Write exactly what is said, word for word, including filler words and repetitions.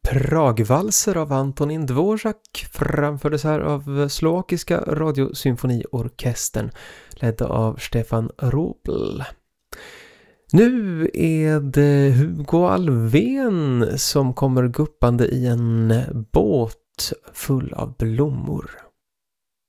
Pragvalser av Antonin Dvorak framfördes här av Slovakiska radiosymfoniorkestern ledd av Stefan Rubel. Nu är det Hugo Alfvén som kommer guppande i en båt full av blommor.